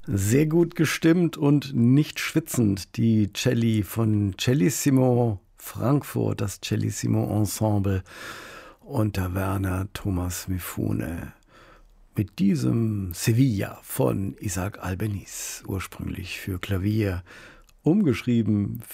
Sehr gut gestimmt und nicht schwitzend. Die Celli von Cellissimo Frankfurt, das Cellissimo Ensemble unter Werner Thomas Mifune. Mit diesem Sevilla von Isaac Albeniz, ursprünglich für Klavier, umgeschrieben